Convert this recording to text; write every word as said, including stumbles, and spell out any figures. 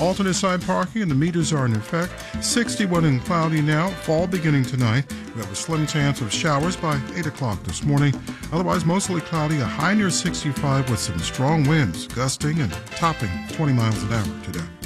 Alternate side parking and the meters are in effect. sixty-one and cloudy now. Fall beginning tonight. We have a slim chance of showers by eight o'clock this morning. Otherwise, mostly cloudy. A high near sixty-five with some strong winds, gusting and topping twenty miles an hour today.